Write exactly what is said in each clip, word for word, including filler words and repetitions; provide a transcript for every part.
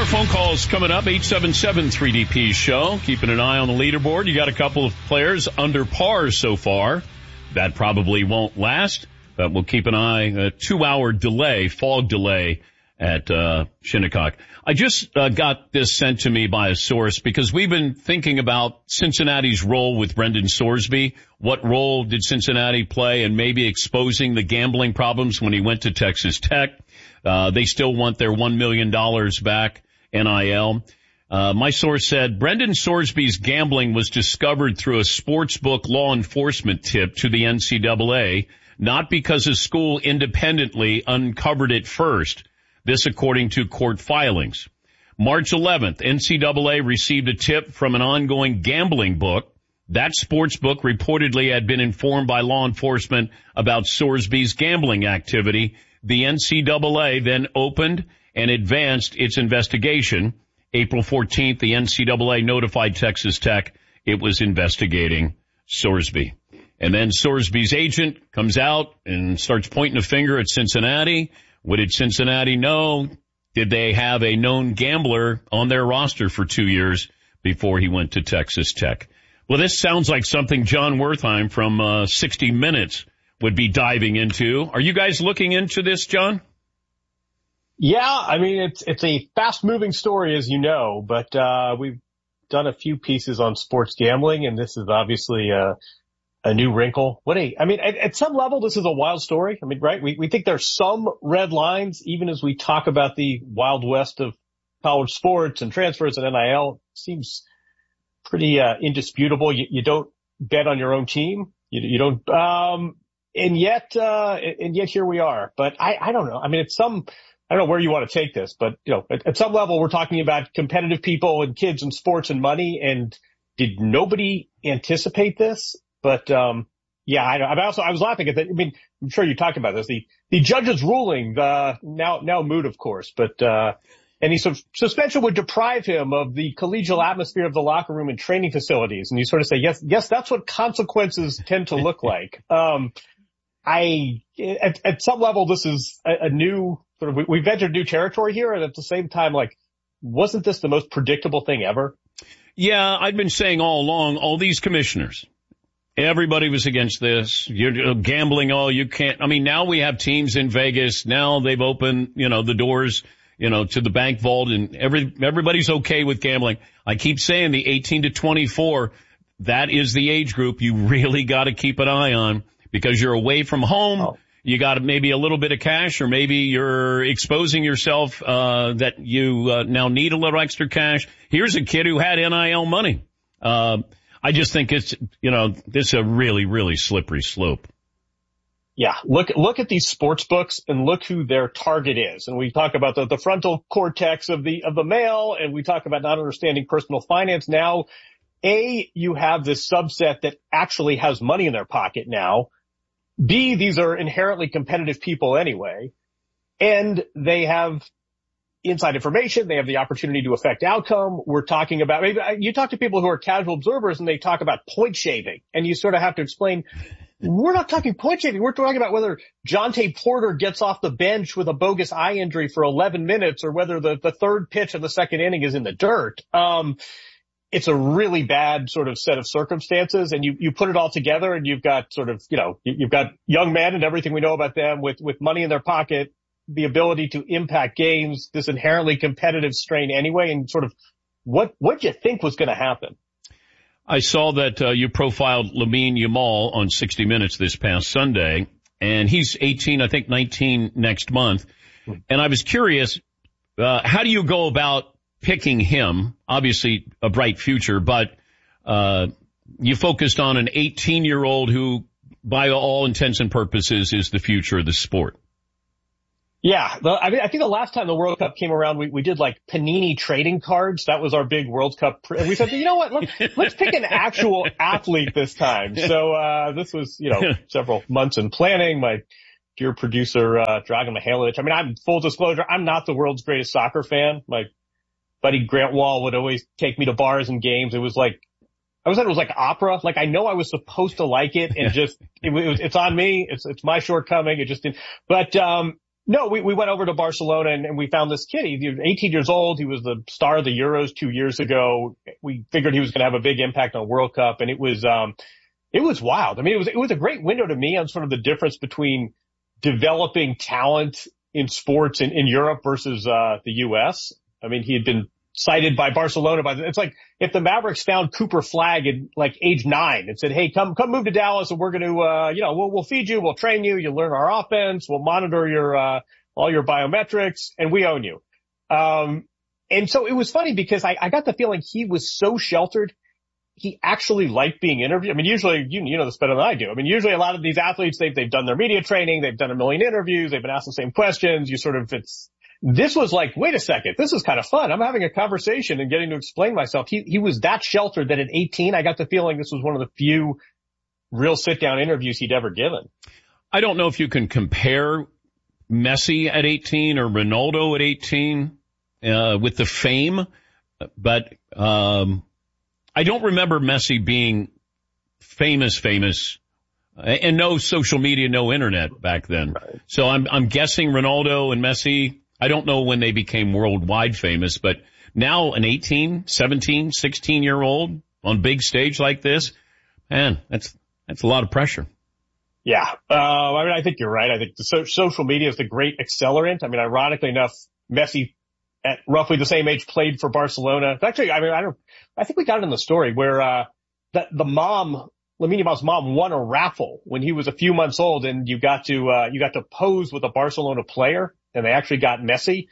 More phone calls coming up. eight seven seven three D P show. Keeping an eye on the leaderboard. You got a couple of players under par so far. That probably won't last, but we'll keep an eye. A two-hour delay, fog delay at uh Shinnecock. I just uh, got this sent to me by a source because we've been thinking about Cincinnati's role with Brendan Sorsby. What role did Cincinnati play in maybe exposing the gambling problems when he went to Texas Tech? Uh, they still want their one million dollars back, N I L. Uh, my source said Brendan Sorsby's gambling was discovered through a sportsbook law enforcement tip to the N C double A, not because his school independently uncovered it first. This according to court filings. March eleventh, N C double A received a tip from an ongoing gambling book. That sports book reportedly had been informed by law enforcement about Sorsby's gambling activity. The N C double A then opened and advanced its investigation. April fourteenth, the N C double A notified Texas Tech it was investigating Sorsby. And then Sorsby's agent comes out and starts pointing a finger at Cincinnati. What did Cincinnati know? Did they have a known gambler on their roster for two years before he went to Texas Tech? Well, this sounds like something John Wertheim from uh, sixty minutes would be diving into. Are you guys looking into this, John? Yeah, I mean, it's it's a fast-moving story, as you know, but uh we've done a few pieces on sports gambling, and this is obviously a, a new wrinkle. What a, I mean, at, at some level, this is a wild story. I mean, right? We we think there's some red lines, even as we talk about the Wild West of college sports and transfers and N I L. Seems pretty uh indisputable. You, you don't bet on your own team. You, you don't, um, and yet, uh, and yet here we are. But I, I don't know. I mean, it's some, I don't know where you want to take this, but you know, at, at some level, we're talking about competitive people and kids and sports and money. And did nobody anticipate this? But, um, yeah, I, I also, I was laughing at that. I mean, I'm sure you talked about this. The, the judge's ruling, uh, now, now moot, of course, but, uh, any sort of suspension would deprive him of the collegial atmosphere of the locker room and training facilities. And you sort of say, yes, yes, that's what consequences tend to look like. Um, I, at, at some level, this is a, a new sort of, we, we've entered new territory here. And at the same time, like, wasn't this the most predictable thing ever? Yeah, I've been saying all along, all these commissioners, everybody was against this. You're gambling. Oh, you can't. I mean, now we have teams in Vegas. Now they've opened, you know, the doors, you know, to the bank vault, and every, everybody's okay with gambling. I keep saying the eighteen to twenty-four, that is the age group you really got to keep an eye on because you're away from home. Oh. You got maybe a little bit of cash, or maybe you're exposing yourself, uh, that you, uh, now need a little extra cash. Here's a kid who had N I L money. Uh, I just think it's, you know, this is a really, really slippery slope. Yeah, look, look at these sports books and look who their target is. And we talk about the, the frontal cortex of the, of the male, and we talk about not understanding personal finance. Now, A, you have this subset that actually has money in their pocket now. B, these are inherently competitive people anyway. And they have inside information. They have the opportunity to affect outcome. We're talking about, maybe you talk to people who are casual observers and they talk about point shaving, and you sort of have to explain, we're not talking point shaving. We're talking about whether Jonte Porter gets off the bench with a bogus eye injury for eleven minutes or whether the, the third pitch of the second inning is in the dirt. Um, it's a really bad sort of set of circumstances, and you, you put it all together and you've got sort of, you know, you've got young men and everything we know about them with, with money in their pocket, the ability to impact games, this inherently competitive strain anyway, and sort of what, what do you think was going to happen? I saw that uh, you profiled Lamine Yamal on sixty minutes this past Sunday, and he's eighteen, I think nineteen next month. And I was curious, uh, how do you go about picking him? Obviously a bright future, but uh you focused on an eighteen-year-old who, by all intents and purposes, is the future of the sport. Yeah, the, I mean, I think the last time the World Cup came around, we, we did like Panini trading cards. That was our big World Cup. Pre- and we said, you know what, let's, let's pick an actual athlete this time. So, uh, this was, you know, several months in planning. My dear producer, uh, Dragan Mihailovic. I mean, I'm full disclosure, I'm not the world's greatest soccer fan. My buddy Grant Wall would always take me to bars and games. It was like, I was it was like opera. Like I know I was supposed to like it and just, it, it was, it's on me. It's, it's my shortcoming. It just didn't, but, um, No, we, we went over to Barcelona and, and we found this kid. He, he was eighteen years old. He was the star of the Euros two years ago. We figured he was going to have a big impact on World Cup, and it was, um, it was wild. I mean, it was, it was a great window to me on sort of the difference between developing talent in sports in, in Europe versus, uh, the U S. I mean, he had been cited by Barcelona by the, it's like if the Mavericks found Cooper Flagg at like age nine and said, hey, come, come move to Dallas and we're going to, uh, you know, we'll, we'll feed you. We'll train you. You'll learn our offense. We'll monitor your, uh, all your biometrics and we own you. Um, and so it was funny because I, I got the feeling he was so sheltered. He actually liked being interviewed. I mean, usually, you, you know this better than I do. I mean, usually a lot of these athletes, they've, they've done their media training. They've done a million interviews. They've been asked the same questions. You sort of, it's, this was like, wait a second, this is kind of fun. I'm having a conversation and getting to explain myself. He, he was that sheltered that at eighteen, I got the feeling this was one of the few real sit down interviews he'd ever given. I don't know if you can compare Messi at eighteen or Ronaldo at eighteen, uh, with the fame, but, um, I don't remember Messi being famous, famous, and no social media, no internet back then. Right. So I'm, I'm guessing Ronaldo and Messi, I don't know when they became worldwide famous, but now an eighteen, seventeen, sixteen year old on big stage like this, man, that's, that's a lot of pressure. Yeah. Uh, I mean, I think you're right. I think the so- social media is the great accelerant. I mean, ironically enough, Messi at roughly the same age played for Barcelona. Actually, I mean, I don't, I think we got it in the story where, uh, that the mom, Lamine Yamal's mom won a raffle when he was a few months old and you got to, uh, you got to pose with a Barcelona player and they actually got Messi.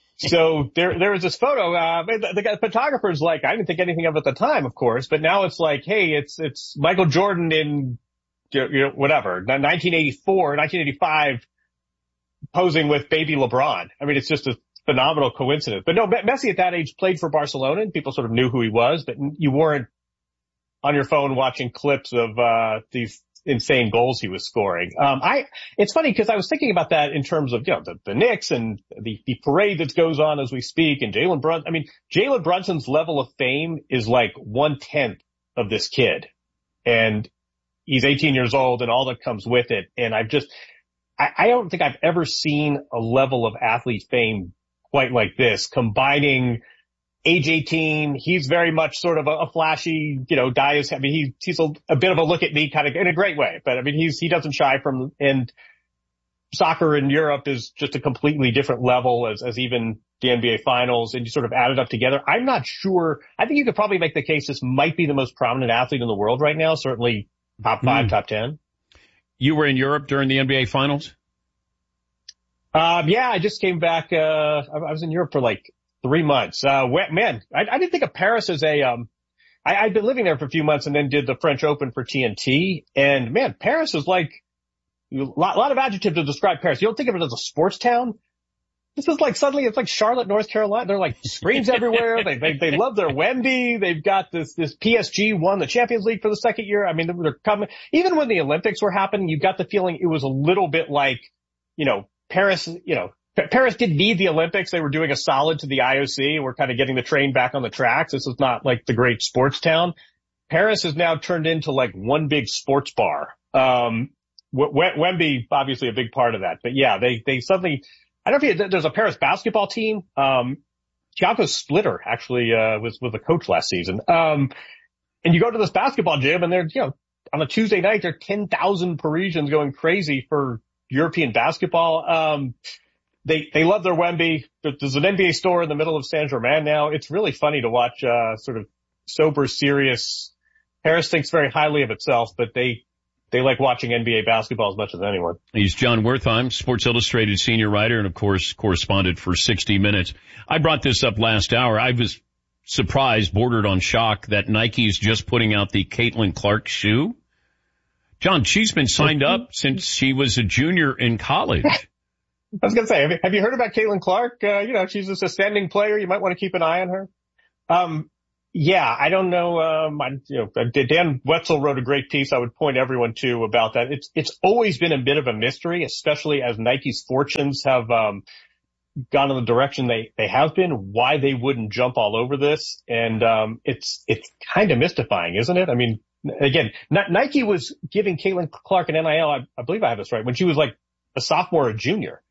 So there, there was this photo, uh, the, the photographer's like, I didn't think anything of it at the time, of course, but now it's like, hey, it's, it's Michael Jordan in, you know, whatever, nineteen eighty-four, nineteen eighty-five posing with baby LeBron. I mean, it's just a phenomenal coincidence. But no, Messi at that age played for Barcelona and people sort of knew who he was, but you weren't on your phone watching clips of, uh, these insane goals he was scoring. Um, I, it's funny because I was thinking about that in terms of, you know, the, the Knicks and the, the parade that goes on as we speak and Jalen Brunson. I mean, Jalen Brunson's level of fame is like one tenth of this kid and he's eighteen years old and all that comes with it. And I've just, I, I don't think I've ever seen a level of athlete fame quite like this, combining age eighteen. He's very much sort of a, a flashy, you know, guy is, I mean, he, he's a, a bit of a look at me kind of in a great way, but I mean, he's, he doesn't shy from, and soccer in Europe is just a completely different level as, as even the N B A finals, and you sort of add it up together. I'm not sure. I think you could probably make the case this might be the most prominent athlete in the world right now, certainly top five, mm. top ten. You were in Europe during the N B A finals? Um, yeah, I just came back, uh, I, I was in Europe for like three months. Uh, man, I, I didn't think of Paris as a, um, I, I'd been living there for a few months and then did the French Open for T N T. And man, Paris is like a lot, lot of adjectives to describe Paris. You don't think of it as a sports town. This is like suddenly it's like Charlotte, North Carolina. They're like screens everywhere. They, they, they love their Wemby. They've got this, this P S G won the Champions League for the second year. I mean, they're coming, even when the Olympics were happening, you got the feeling it was a little bit like, you know, Paris, you know, Paris didn't need the Olympics. They were doing a solid to the I O C. We're kind of getting the train back on the tracks. This is not like the great sports town. Paris has now turned into like one big sports bar. Um, Wemby, obviously a big part of that, but yeah, they, they suddenly, I don't know if you, there's a Paris basketball team. Um, Thiago Splitter actually, uh, was, was a coach last season. Um, and you go to this basketball gym and they're, you know, on a Tuesday night, there are ten thousand Parisians going crazy for European basketball. Um, they, they love their Wemby. There's an N B A store in the middle of Saint-Germain now. It's really funny to watch, uh, sort of sober, serious. Paris thinks very highly of itself, but they, They like watching N B A basketball as much as anyone. He's John Wertheim, Sports Illustrated senior writer, and of course correspondent for sixty minutes. I brought this up last hour. I was surprised, bordered on shock, that Nike's just putting out the Caitlin Clark shoe. John, she's been signed up since she was a junior in college. I was going to say, have you, have you heard about Caitlin Clark? Uh, you know, she's just a standing player. You might want to keep an eye on her. Um, Yeah, I don't know. Um, I, you know, Dan Wetzel wrote a great piece I would point everyone to about that. It's it's always been a bit of a mystery, especially as Nike's fortunes have um, gone in the direction they they have been. Why they wouldn't jump all over this, and um, it's it's kind of mystifying, isn't it? I mean, again, Nike was giving Caitlin Clark an N I L. I, I believe I have this right when she was like a sophomore or junior.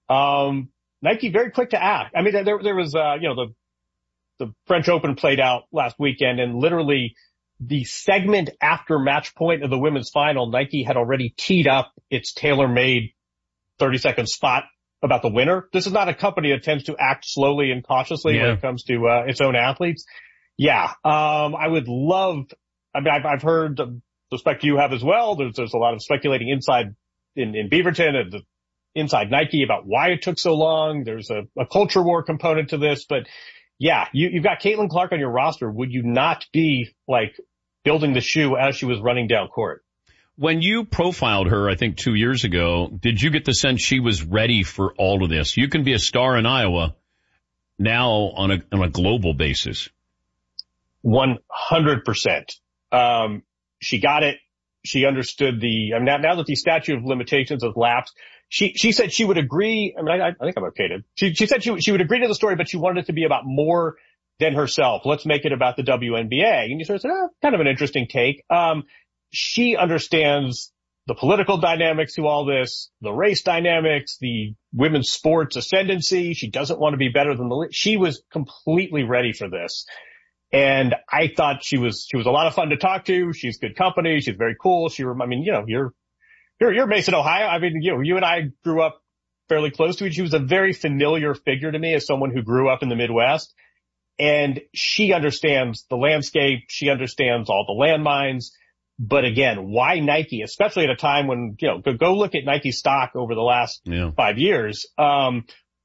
Um, Nike very quick to act. I mean, there, there was, uh, you know, the, the French Open played out last weekend, and literally the segment after match point of the women's final, Nike had already teed up its tailor-made thirty second spot about the winner. This is not a company that tends to act slowly and cautiously yeah. when it comes to, uh, its own athletes. Yeah. Um, I would love, I mean, I've, I've heard, the respect you have as well. There's, there's a lot of speculating inside in, in Beaverton and the, inside Nike about why it took so long. There's a, a culture war component to this, but yeah, you, you've got Caitlin Clark on your roster. Would you not be like building the shoe as she was running down court? When you profiled her, I think two years ago, did you get the sense she was ready for all of this? You can be a star in Iowa now on a, on a global basis. one hundred percent. Um, she got it. She understood the, I mean, now, now that the statute of limitations has lapsed, she, she said she would agree. I mean, I, I think I'm okay to, she, she said she, she would agree to the story, but she wanted it to be about more than herself. Let's make it about the W N B A. And you sort of said, oh, kind of an interesting take. Um, she understands the political dynamics to all this, the race dynamics, the women's sports ascendancy. She doesn't want to be better than the, she was completely ready for this. And I thought she was, she was a lot of fun to talk to. She's good company. She's very cool. She, I mean, you know, you're, you're, you're Mason, Ohio. I mean, you know, you and I grew up fairly close to each. She was a very familiar figure to me as someone who grew up in the Midwest. And she understands the landscape. She understands all the landmines. But again, why Nike, especially at a time when, you know, go, go look at Nike stock over the last yeah. five years. Um,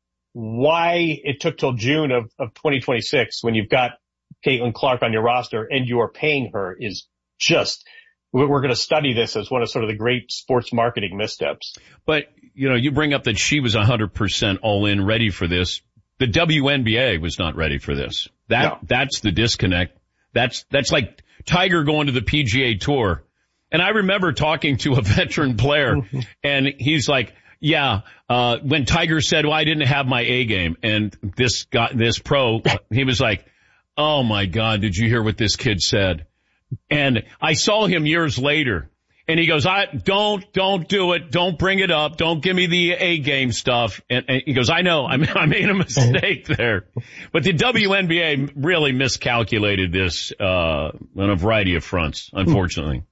why it took till June of, of twenty twenty-six when you've got Caitlin Clark on your roster and you are paying her is just, we're going to study this as one of sort of the great sports marketing missteps. But, you know, you bring up that she was one hundred percent all in, ready for this. The W N B A was not ready for this. That, no. that's the disconnect. That's, that's like Tiger going to the P G A Tour. And I remember talking to a veteran player and he's like, yeah, uh, when Tiger said, well, I didn't have my A game, and this got, this pro, he was like, oh my God, did you hear what this kid said? And I saw him years later and he goes, I don't, don't do it. Don't bring it up. Don't give me the A game stuff. And, and he goes, I know, I, I made a mistake there. But the W N B A really miscalculated this, uh, on a variety of fronts, unfortunately.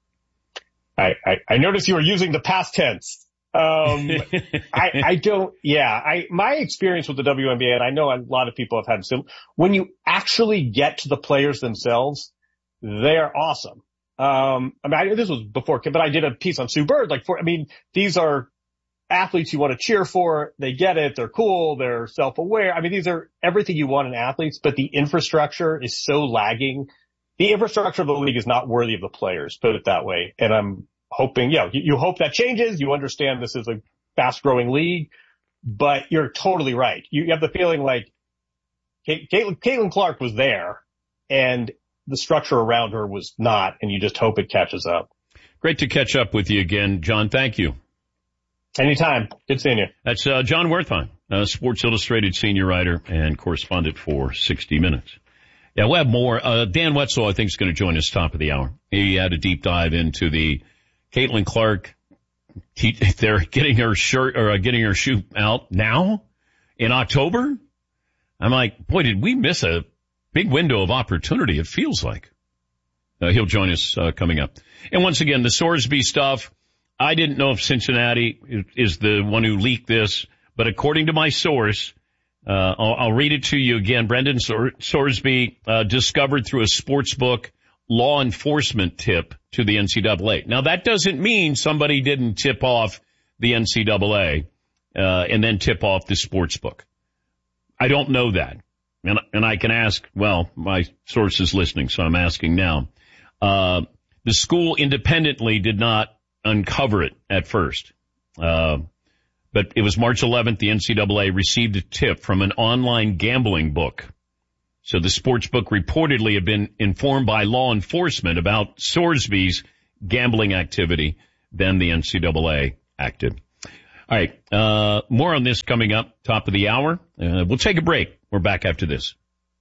I, I, I noticed you were using the past tense. Um, I, I don't, yeah, I, my experience with the W N B A, and I know a lot of people have had some, when you actually get to the players themselves, they're awesome. Um, I mean, I, this was before, but I did a piece on Sue Bird, like for, I mean, these are athletes you want to cheer for. They get it. They're cool. They're self-aware. I mean, these are everything you want in athletes, but the infrastructure is so lagging. The infrastructure of the league is not worthy of the players, put it that way. And I'm hoping, yeah, you, you hope that changes. You understand this is a fast growing league, but you're totally right. You, you have the feeling like Caitlin, Caitlin Clark was there and the structure around her was not, and you just hope it catches up. Great to catch up with you again, John. Thank you. Anytime. Good seeing you. That's uh, John Wertheim, uh, Sports Illustrated senior writer and correspondent for sixty minutes. Yeah, we'll have more. Uh, Dan Wetzel, I think, is going to join us top of the hour. He had a deep dive into the Caitlin Clark. He, they're getting her shirt or uh, getting her shoe out now in October. I'm like, boy, did we miss a big window of opportunity, it feels like. Uh, he'll join us uh, coming up. And once again, the Sorsby stuff, I didn't know if Cincinnati is the one who leaked this, but according to my source, uh, I'll, I'll read it to you again. Brendan Sor- Sorsby uh, discovered through a sports book law enforcement tip to the N C double A. Now, that doesn't mean somebody didn't tip off the N C double A uh, and then tip off the sports book. I don't know that. And, and I can ask, well, my source is listening, so I'm asking now. Uh, the school independently did not uncover it at first. Uh, but it was March eleventh, the N C double A received a tip from an online gambling book. So the sports book reportedly had been informed by law enforcement about Sorsby's gambling activity. Then the N C double A acted. All right, uh, more on this coming up, top of the hour. Uh, we'll take a break. We're back after this.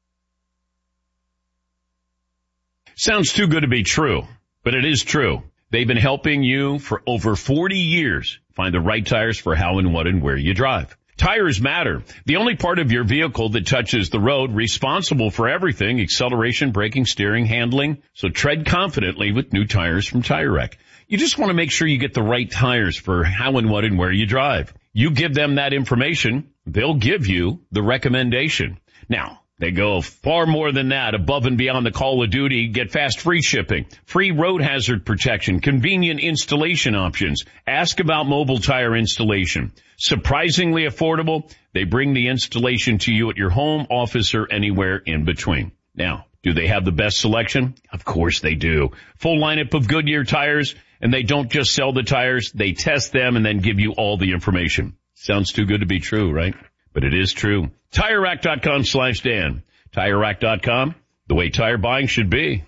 Sounds too good to be true, but it is true. They've been helping you for over forty years find the right tires for how and what and where you drive. Tires matter. The only part of your vehicle that touches the road, responsible for everything, acceleration, braking, steering, handling. So tread confidently with new tires from Tire Rack. You just want to make sure you get the right tires for how and what and where you drive. You give them that information, they'll give you the recommendation. Now, they go far more than that, above and beyond the call of duty. Get fast free shipping, free road hazard protection, convenient installation options. Ask about mobile tire installation. Surprisingly affordable. They bring the installation to you at your home, office, or anywhere in between. Now, do they have the best selection? Of course they do. Full lineup of Goodyear tires, and they don't just sell the tires, they test them and then give you all the information. Sounds too good to be true, right? But it is true. TireRack.com slash Dan. TireRack dot com, the way tire buying should be.